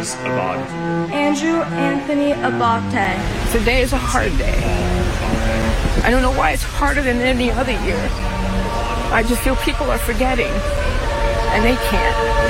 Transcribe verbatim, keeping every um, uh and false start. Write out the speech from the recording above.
Andrew Anthony Abate. Today is a hard day. I don't know why it's harder than any other year. I just feel people are forgetting, and they can't.